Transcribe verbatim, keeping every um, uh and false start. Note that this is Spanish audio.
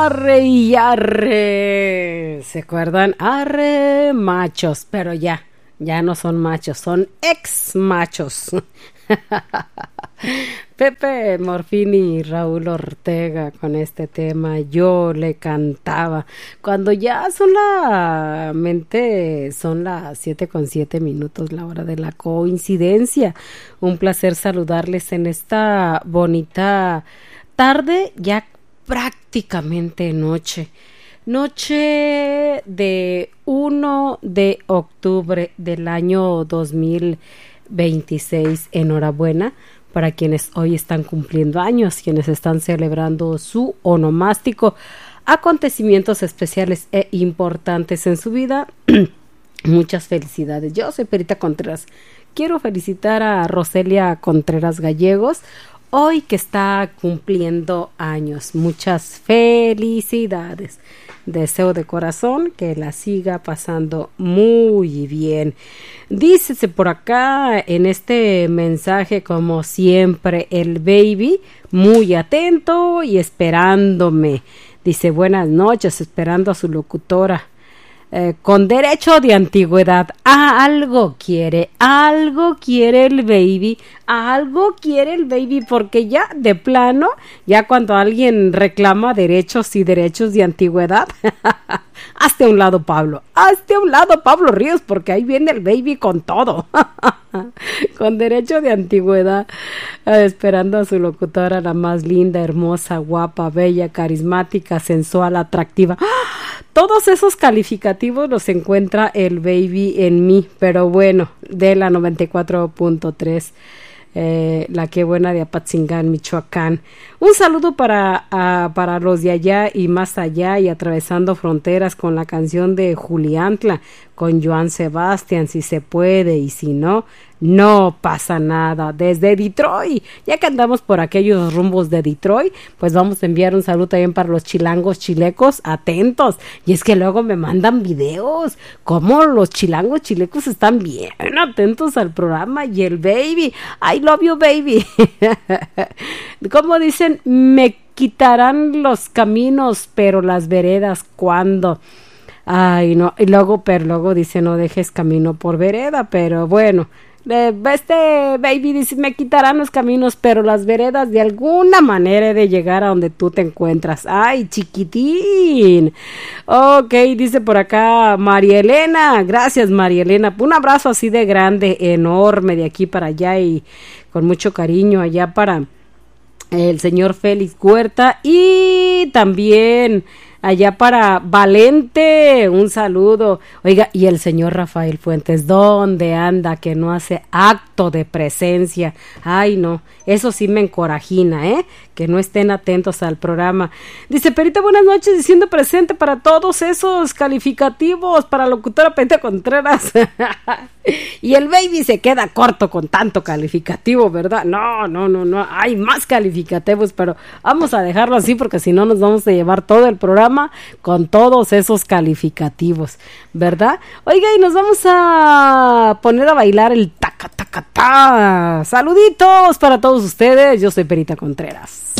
Arre y arre, ¿se acuerdan? Arre, machos, pero ya, ya no son machos, son ex machos. Pepe Morfini y Raúl Ortega con este tema, yo le cantaba. Cuando ya son la mente, son las siete con siete minutos, la hora de la coincidencia. Un placer saludarles en esta bonita tarde, ya prácticamente noche. Noche de uno de octubre del año dos mil veintiséis. Enhorabuena para quienes hoy están cumpliendo años, quienes están celebrando su onomástico, acontecimientos especiales e importantes en su vida. Muchas felicidades. Yo soy Perita Contreras. Quiero felicitar a Roselia Contreras Gallegos, hoy que está cumpliendo años. Muchas felicidades. Deseo de corazón que la siga pasando muy bien. Dícese por acá en este mensaje, como siempre, el baby muy atento y esperándome. Dice buenas noches, esperando a su locutora. Eh, con derecho de antigüedad. Ah, algo quiere, algo quiere el baby, algo quiere el baby, porque ya de plano, ya cuando alguien reclama derechos y derechos de antigüedad, hazte a un lado, Pablo, hazte a un lado, Pablo Ríos, porque ahí viene el baby con todo. Con derecho de antigüedad, eh, esperando a su locutora, la más linda, hermosa, guapa, bella, carismática, sensual, atractiva. ¡Ah! Todos esos calificativos los encuentra el baby en mí, pero bueno, de la noventa y cuatro punto tres, eh, la que buena de Apatzingán, Michoacán. Un saludo para, uh, para los de allá y más allá y atravesando fronteras con la canción de Juliantla, con Joan Sebastián, si se puede y si no, no pasa nada. Desde Detroit, ya que andamos por aquellos rumbos de Detroit, pues vamos a enviar un saludo también para los chilangos chilecos, atentos. Y es que luego me mandan videos, como los chilangos chilecos están bien atentos al programa y el baby, I love you baby. Como dicen, me quitarán los caminos, pero las veredas, ¿cuándo? Ay, no, y luego, pero luego dice, no dejes camino por vereda, pero bueno, eh, este baby dice, me quitarán los caminos, pero las veredas de alguna manera he de llegar a donde tú te encuentras. Ay, chiquitín. Ok, dice por acá María Elena, gracias María Elena, un abrazo así de grande, enorme, de aquí para allá y con mucho cariño allá para el señor Félix Huerta y también allá para Valente, un saludo. Oiga, y el señor Rafael Fuentes, ¿dónde anda que no hace acto de presencia? Ay, no, eso sí me encorajina, ¿eh? Que no estén atentos al programa. Dice Perita, buenas noches, diciendo presente para todos esos calificativos para locutora Perita Contreras. Y el baby se queda corto con tanto calificativo, ¿verdad? No, no, no, no, hay más calificativos, pero vamos a dejarlo así porque si no nos vamos a llevar todo el programa con todos esos calificativos, ¿verdad? Oiga, y nos vamos a poner a bailar el taca, taca, ta. Saluditos para todos ustedes, yo soy Perita Contreras.